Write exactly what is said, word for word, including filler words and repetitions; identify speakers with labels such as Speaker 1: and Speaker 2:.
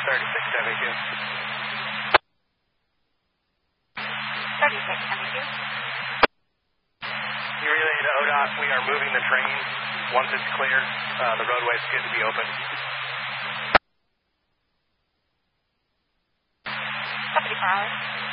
Speaker 1: thirty-six seventy-two.
Speaker 2: thirty-six seventy-two.
Speaker 1: You relay to O D O T, we are moving the train. Once it's cleared, uh, the roadway is good to be open.
Speaker 2: Copy, Charlie.